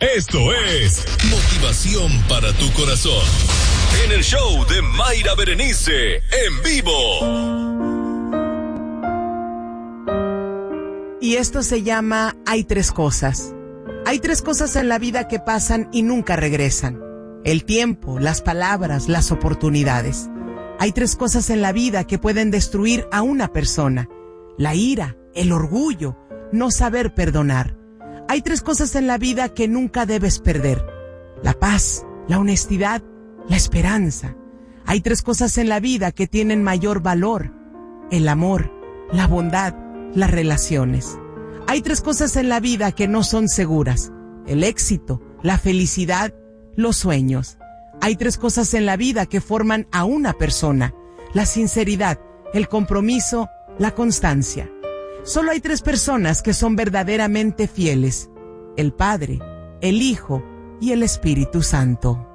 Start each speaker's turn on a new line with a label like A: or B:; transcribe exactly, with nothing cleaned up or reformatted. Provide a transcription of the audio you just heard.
A: Esto es motivación para tu corazón. En el show de Mayra Berenice, en vivo.
B: Y esto se llama Hay tres cosas. Hay tres cosas en la vida que pasan y nunca regresan. El tiempo, las palabras, las oportunidades. Hay tres cosas en la vida que pueden destruir a una persona. La ira, el orgullo, no saber perdonar. Hay tres cosas en la vida que nunca debes perder. La paz, la honestidad, la esperanza. Hay tres cosas en la vida que tienen mayor valor. El amor, la bondad, las relaciones. Hay tres cosas en la vida que no son seguras. El éxito, la felicidad, los sueños. Hay tres cosas en la vida que forman a una persona. La sinceridad, el compromiso, la constancia. Solo hay tres personas que son verdaderamente fieles: el Padre, el Hijo y el Espíritu Santo.